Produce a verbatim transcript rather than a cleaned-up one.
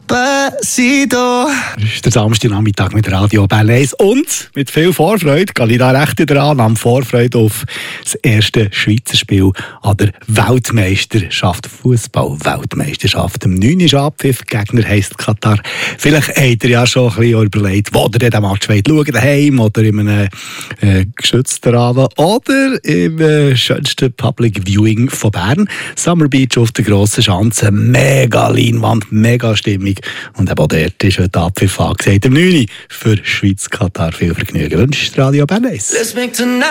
Despacito. Das ist der Samstagnachmittag mit Radio Bern eins und mit viel Vorfreude gehe ich da recht dran, am Vorfreude auf das erste Schweizer Spiel an der Weltmeisterschaft, Fußball-Weltmeisterschaft. Am neunten ist Abpfiff, Gegner heisst Katar. Vielleicht habt ihr ja schon ein bisschen überlegt, wo ihr den Match wollt schauen, daheim oder in einem äh, geschützten Rahmen oder im äh, schönsten Public Viewing von Bern. Summer Beach auf der grossen Schanze, mega Leinwand, mega Stimmung. Und eben auch dort ist heute Abpfiff angesagt. Am neunten für Schweiz-Katar viel Vergnügen. Wünscht Radio Bern eins.